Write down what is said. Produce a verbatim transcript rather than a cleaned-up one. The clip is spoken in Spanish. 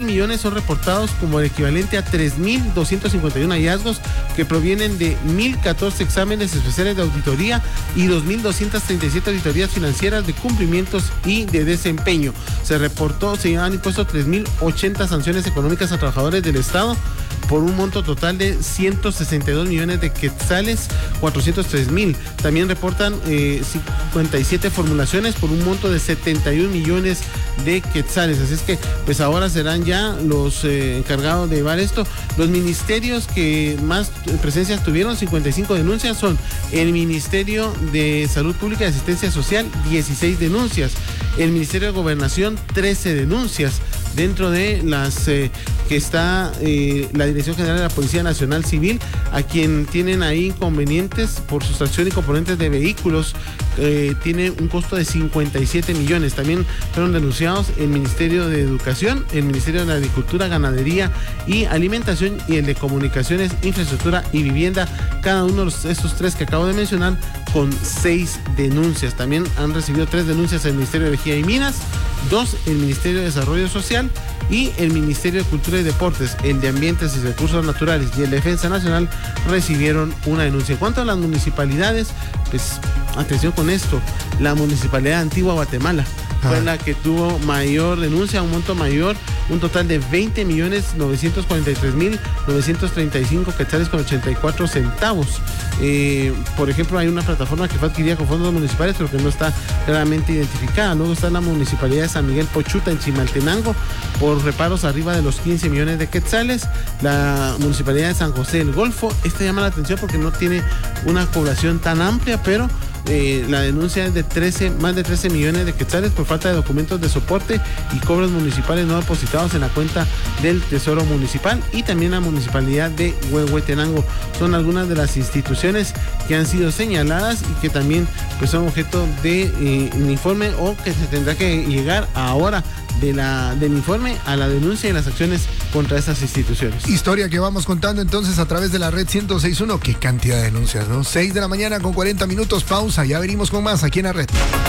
millones son reportados como el equivalente a tres mil doscientos cincuenta y uno hallazgos que provienen de mil catorce exámenes especiales de auditoría y dos mil doscientas treinta y siete auditorías financieras de cumplimientos y de desempeño. Se reportó, se han impuesto tres mil ochenta sanciones económicas a trabajadores del Estado por un monto total de ciento sesenta y dos millones de quetzales, cuatrocientos tres mil. También reportan eh, cincuenta y siete formulaciones por un monto de setenta y un millones de quetzales. Así es que pues ahora serán ya los eh, encargados de llevar esto. Los ministerios que más presencias tuvieron, cincuenta y cinco denuncias, son el Ministerio de Salud Pública y Asistencia Social, dieciséis denuncias. El Ministerio de Gobernación, trece denuncias. Dentro de las eh, que está eh, la Dirección General de la Policía Nacional Civil, a quien tienen ahí inconvenientes por sustracción y componentes de vehículos, eh, tiene un costo de cincuenta y siete millones. También fueron denunciados el Ministerio de Educación, el Ministerio de la Agricultura, Ganadería y Alimentación y el de Comunicaciones, Infraestructura y Vivienda, cada uno de estos tres que acabo de mencionar, con seis denuncias. También han recibido tres denuncias el Ministerio de Energía y Minas, dos el Ministerio de Desarrollo Social y el Ministerio de Cultura y Deportes. El de Ambientes y Recursos Naturales y el Defensa Nacional recibieron una denuncia. En cuanto a las municipalidades, pues atención con esto, la Municipalidad de Antigua Guatemala fue la que tuvo mayor denuncia, un monto mayor, un total de veinte millones novecientos cuarenta y tres mil novecientos treinta y cinco quetzales con ochenta y cuatro centavos. Eh, por ejemplo, hay una plataforma que fue adquirida con fondos municipales, pero que no está claramente identificada. Luego está la Municipalidad de San Miguel Pochuta en Chimaltenango por reparos arriba de los quince millones de quetzales. La Municipalidad de San José del Golfo, esta llama la atención porque no tiene una población tan amplia, pero Eh, la denuncia es de trece, más de trece millones de quetzales por falta de documentos de soporte y cobros municipales no depositados en la cuenta del Tesoro Municipal. Y también la Municipalidad de Huehuetenango. Son algunas de las instituciones que han sido señaladas y que también pues son objeto de eh, un informe, o que se tendrá que llegar ahora de la, del informe a la denuncia y las acciones contra estas instituciones. Historia que vamos contando entonces a través de la red ciento seis punto uno. Qué cantidad de denuncias, ¿no? seis de la mañana con cuarenta minutos, pausa, ya venimos con más aquí en la red.